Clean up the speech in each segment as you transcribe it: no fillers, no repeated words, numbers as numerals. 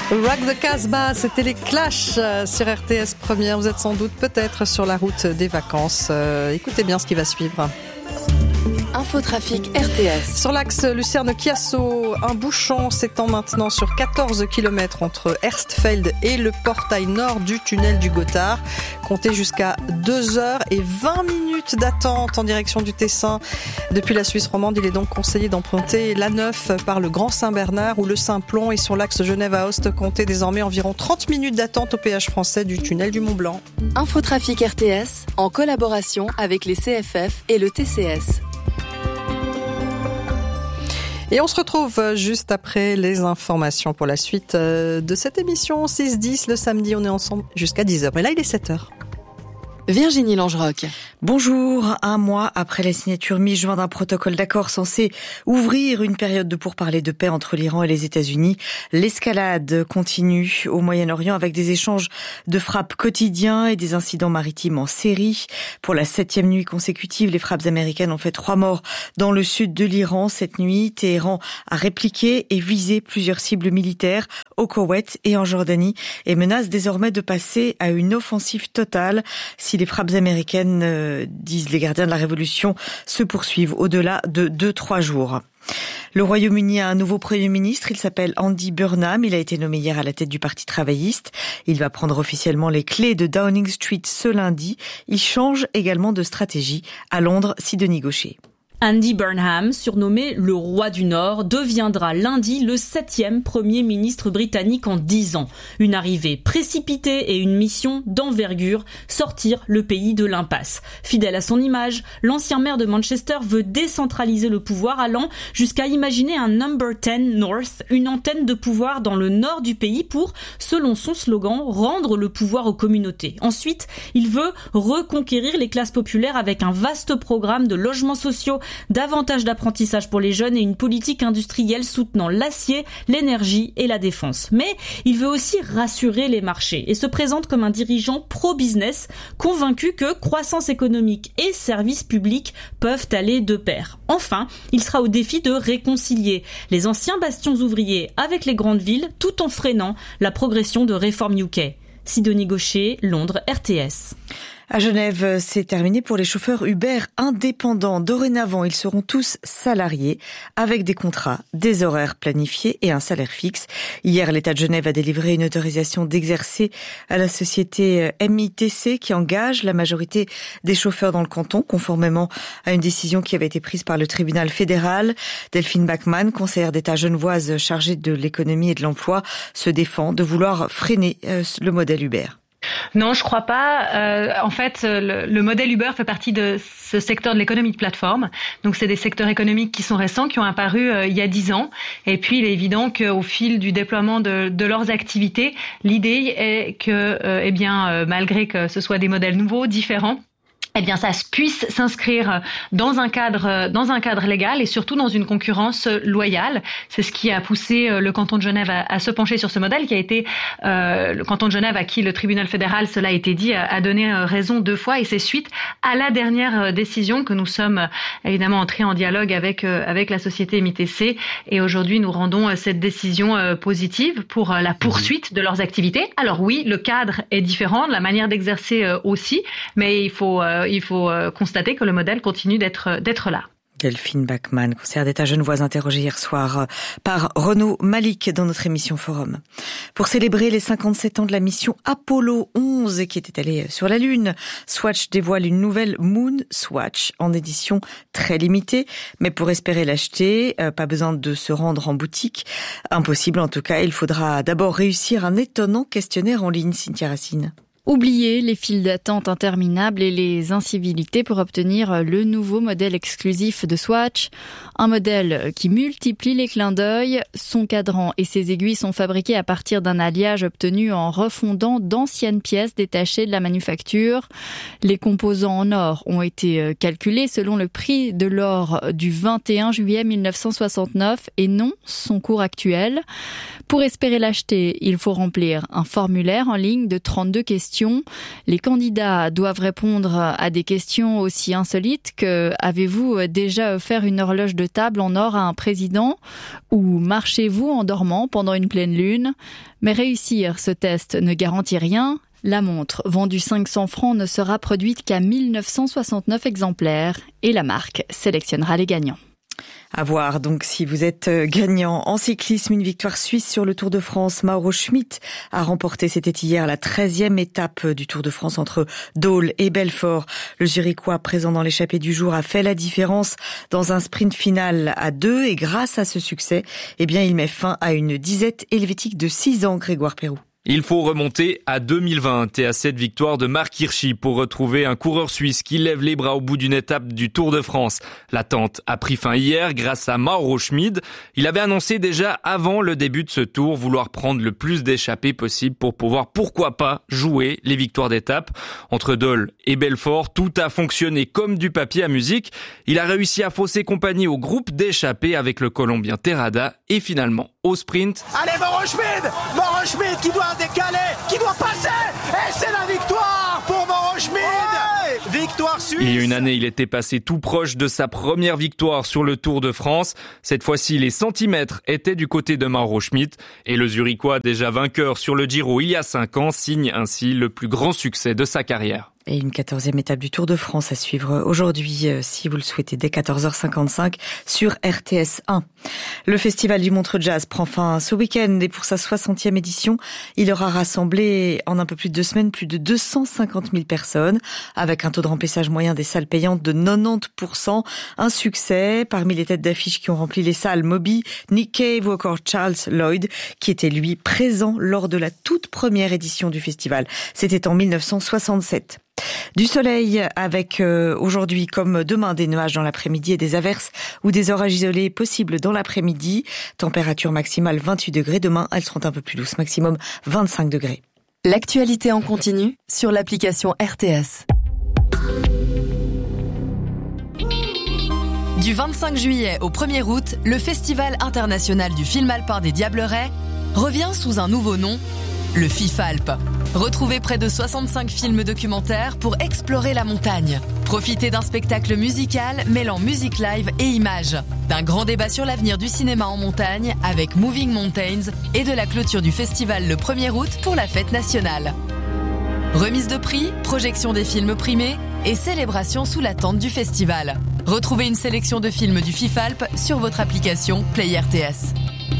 Rock the Casbah, c'était les Clash sur RTS Première. Vous êtes sans doute peut-être sur la route des vacances. Écoutez bien ce qui va suivre. Infotrafic RTS. Sur l'axe Lucerne-Chiasso, un bouchon s'étend maintenant sur 14 km entre Erstfeld et le portail nord du tunnel du Gothard. Comptez jusqu'à 2h20 d'attente en direction du Tessin. Depuis la Suisse romande, il est donc conseillé d'emprunter l'A9 par le Grand Saint-Bernard ou le Simplon. Et sur l'axe Genève-Aoste, comptez désormais environ 30 minutes d'attente au péage français du tunnel du Mont-Blanc. Infotrafic RTS, en collaboration avec les CFF et le TCS. Et on se retrouve juste après les informations pour la suite de cette émission 6-10 le samedi. On est ensemble jusqu'à 10h. Mais là, il est 7h. Virginie Langeroc. Bonjour. Un mois après la signature mi-juin d'un protocole d'accord censé ouvrir une période de pourparlers de paix entre l'Iran et les États-Unis, l'escalade continue au Moyen-Orient avec des échanges de frappes quotidiens et des incidents maritimes en série. Pour la 7e nuit consécutive, les frappes américaines ont fait 3 morts dans le sud de l'Iran. Cette nuit, Téhéran a répliqué et visé plusieurs cibles militaires au Koweït et en Jordanie et menace désormais de passer à une offensive totale si les frappes américaines, disent les gardiens de la Révolution, se poursuivent au-delà de 2-3 jours. Le Royaume-Uni a un nouveau Premier ministre, il s'appelle Andy Burnham, il a été nommé hier à la tête du Parti travailliste. Il va prendre officiellement les clés de Downing Street ce lundi. Il change également de stratégie. À Londres, Sidonie Gaucher. Andy Burnham, surnommé le roi du Nord, deviendra lundi le 7e Premier ministre britannique en 10 ans. Une arrivée précipitée et une mission d'envergure, sortir le pays de l'impasse. Fidèle à son image, l'ancien maire de Manchester veut décentraliser le pouvoir, allant jusqu'à imaginer un Number 10 North, une antenne de pouvoir dans le nord du pays pour, selon son slogan, rendre le pouvoir aux communautés. Ensuite, il veut reconquérir les classes populaires avec un vaste programme de logements sociaux, davantage d'apprentissage pour les jeunes et une politique industrielle soutenant l'acier, l'énergie et la défense. Mais il veut aussi rassurer les marchés et se présente comme un dirigeant pro-business, convaincu que croissance économique et services publics peuvent aller de pair. Enfin, il sera au défi de réconcilier les anciens bastions ouvriers avec les grandes villes tout en freinant la progression de réformes UK. Sidonie Gaucher, Londres, RTS. À Genève, c'est terminé pour les chauffeurs Uber indépendants. Dorénavant, ils seront tous salariés avec des contrats, des horaires planifiés et un salaire fixe. Hier, l'État de Genève a délivré une autorisation d'exercer à la société MITC qui engage la majorité des chauffeurs dans le canton, conformément à une décision qui avait été prise par le tribunal fédéral. Delphine Bachmann, conseillère d'État genevoise chargée de l'économie et de l'emploi, se défend de vouloir freiner le modèle Uber. Non, je crois pas. En fait, le modèle Uber fait partie de ce secteur de l'économie de plateforme. Donc, c'est des secteurs économiques qui sont récents, qui ont apparu il y a 10 ans. Et puis, il est évident qu'au fil du déploiement de leurs activités, l'idée est que, malgré que ce soit des modèles nouveaux, différents, ça puisse s'inscrire dans un cadre légal et surtout dans une concurrence loyale. C'est ce qui a poussé le canton de Genève à se pencher sur ce modèle qui a été le canton de Genève à qui le tribunal fédéral, cela a été dit, a donné raison 2 fois et c'est suite à la dernière décision que nous sommes évidemment entrés en dialogue avec la société MITC et aujourd'hui nous rendons cette décision positive pour la poursuite de leurs activités. Alors oui, le cadre est différent, la manière d'exercer aussi, mais il faut constater que le modèle continue d'être là. Delphine Bachmann, conseillère d'État genevoise, interrogée hier soir par Renaud Malik dans notre émission Forum. Pour célébrer les 57 ans de la mission Apollo 11 qui était allée sur la Lune, Swatch dévoile une nouvelle Moon Swatch en édition très limitée. Mais pour espérer l'acheter, pas besoin de se rendre en boutique. Impossible en tout cas, il faudra d'abord réussir un étonnant questionnaire en ligne, Cynthia Racine. Oubliez les files d'attente interminables et les incivilités pour obtenir le nouveau modèle exclusif de Swatch. Un modèle qui multiplie les clins d'œil. Son cadran et ses aiguilles sont fabriqués à partir d'un alliage obtenu en refondant d'anciennes pièces détachées de la manufacture. Les composants en or ont été calculés selon le prix de l'or du 21 juillet 1969 et non son cours actuel. Pour espérer l'acheter, il faut remplir un formulaire en ligne de 32 questions. questions. Les candidats doivent répondre à des questions aussi insolites que « Avez-vous déjà offert une horloge de table en or à un président ?» ou « Marchez-vous en dormant pendant une pleine lune ?» Mais réussir ce test ne garantit rien. La montre, vendue 500 francs, ne sera produite qu'à 1969 exemplaires et la marque sélectionnera les gagnants. À voir donc si vous êtes gagnant. En cyclisme, une victoire suisse sur le Tour de France. Mauro Schmid a remporté, c'était hier, la 13e étape du Tour de France entre Dole et Belfort. Le Zurichois présent dans l'échappée du jour a fait la différence dans un sprint final à 2 et grâce à ce succès, il met fin à une disette helvétique de 6 ans, Grégoire Perroux. Il faut remonter à 2020 et à cette victoire de Marc Hirschi pour retrouver un coureur suisse qui lève les bras au bout d'une étape du Tour de France. L'attente a pris fin hier grâce à Mauro Schmid. Il avait annoncé déjà avant le début de ce tour vouloir prendre le plus d'échappées possible pour pouvoir, pourquoi pas, jouer les victoires d'étape. Entre Dole et Belfort, tout a fonctionné comme du papier à musique. Il a réussi à fausser compagnie au groupe d'échappées avec le Colombien Terrada et finalement, au sprint. Allez, Mauro Schmid qui doit décaler, qui doit passer, et c'est la victoire pour Mauro Schmid. Ouais, victoire suisse. Il y a une année, il était passé tout proche de sa première victoire sur le Tour de France. Cette fois-ci, les centimètres étaient du côté de Mauro Schmid et le Zurichois, déjà vainqueur sur le Giro il y a 5 ans, signe ainsi le plus grand succès de sa carrière. Et une 14e étape du Tour de France à suivre aujourd'hui, si vous le souhaitez, dès 14h55 sur RTS 1. Le Festival du Montreux Jazz prend fin ce week-end et pour sa 60e édition, il aura rassemblé en un peu plus de 2 semaines plus de 250 000 personnes avec un taux de remplissage moyen des salles payantes de 90%. Un succès parmi les têtes d'affiche qui ont rempli les salles, Moby, Nick Cave ou encore Charles Lloyd, qui était lui présent lors de la toute première édition du festival. C'était en 1967. Du soleil avec aujourd'hui comme demain des nuages dans l'après-midi et des averses ou des orages isolés possibles dans l'après-midi. Température maximale 28 degrés. Demain, elles seront un peu plus douces, maximum 25 degrés. L'actualité en continu sur l'application RTS. Du 25 juillet au 1er août, le Festival international du film alpin des Diablerets revient sous un nouveau nom, le FIFALP. Retrouvez près de 65 films documentaires pour explorer la montagne. Profitez d'un spectacle musical mêlant musique live et images. D'un grand débat sur l'avenir du cinéma en montagne avec Moving Mountains et de la clôture du festival le 1er août pour la fête nationale. Remise de prix, projection des films primés et célébration sous la tente du festival. Retrouvez une sélection de films du FIFALP sur votre application Play RTS.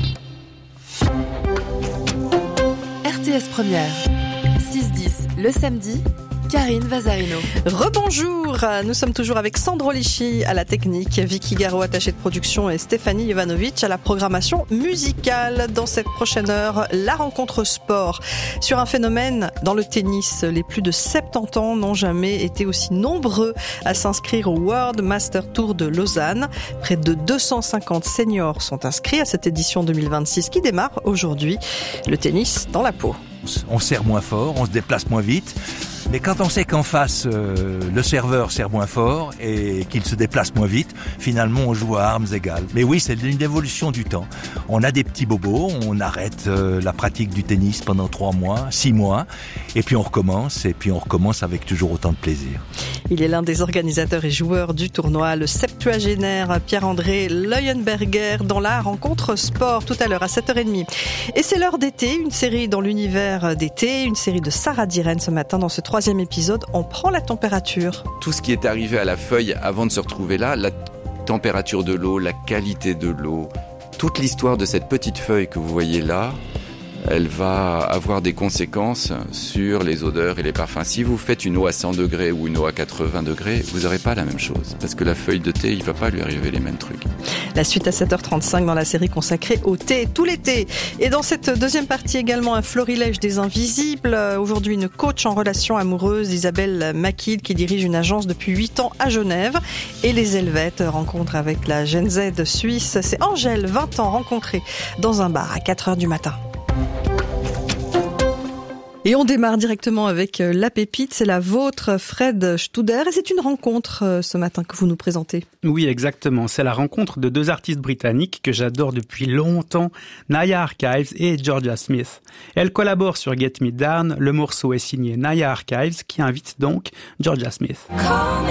RTS Première. 6-10 le samedi, Karine Vazarino. Rebonjour, nous sommes toujours avec Sandro Lichy à la technique, Vicky Garot attachée de production et Stéphanie Ivanovic à la programmation musicale. Dans cette prochaine heure, la rencontre sport. Sur un phénomène dans le tennis, les plus de 70 ans n'ont jamais été aussi nombreux à s'inscrire au World Master Tour de Lausanne. Près de 250 seniors sont inscrits à cette édition 2026 qui démarre aujourd'hui. Le tennis dans la peau. On serre moins fort, on se déplace moins vite. Mais quand on sait qu'en face, le serveur serre moins fort et qu'il se déplace moins vite, finalement, on joue à armes égales. Mais oui, c'est une évolution du temps. On a des petits bobos, on arrête la pratique du tennis pendant 3 mois, 6 mois, et puis on recommence avec toujours autant de plaisir. Il est l'un des organisateurs et joueurs du tournoi, le septuagénaire Pierre-André Leuenberger, dans la rencontre sport, tout à l'heure à 7h30. Et c'est l'heure d'été, une série dans l'univers d'été, une série de Sarah Diren ce matin dans ce 3e épisode, on prend la température. Tout ce qui est arrivé à la feuille avant de se retrouver là, la température de l'eau, la qualité de l'eau, toute l'histoire de cette petite feuille que vous voyez là, elle va avoir des conséquences sur les odeurs et les parfums. Si vous faites une eau à 100 degrés ou une eau à 80 degrés, vous n'aurez pas la même chose. Parce que la feuille de thé, il ne va pas lui arriver les mêmes trucs. La suite à 7h35 dans la série consacrée au thé tout l'été. Et dans cette deuxième partie également, un florilège des invisibles. Aujourd'hui, une coach en relations amoureuses, Isabelle Maquille, qui dirige une agence depuis 8 ans à Genève. Et les Helvètes, rencontre avec la Gen Z suisse. C'est Angèle, 20 ans, rencontrée dans un bar à 4h du matin. Et on démarre directement avec la pépite, c'est la vôtre, Fred Studer, et c'est une rencontre ce matin que vous nous présentez. Oui, exactement, c'est la rencontre de deux artistes britanniques que j'adore depuis longtemps, Naya Archives et Georgia Smith. Elles collaborent sur Get Me Down, le morceau est signé Naya Archives qui invite donc Georgia Smith.